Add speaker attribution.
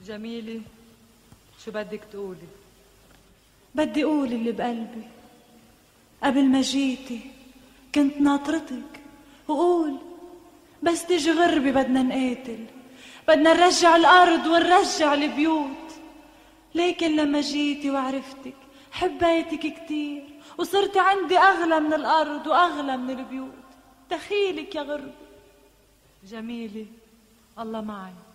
Speaker 1: جميلة، شو بدك تقولي؟
Speaker 2: بدي أقول اللي بقلبي. قبل ما جيتي كنت ناطرتك وقول بس تيجي غربي بدنا نقاتل، بدنا نرجع الأرض ونرجع البيوت. لكن لما جيتي وعرفتك حبيتك كتير وصرتي عندي أغلى من الأرض وأغلى من البيوت. دخيلك يا غربي.
Speaker 1: جميلة، الله معي.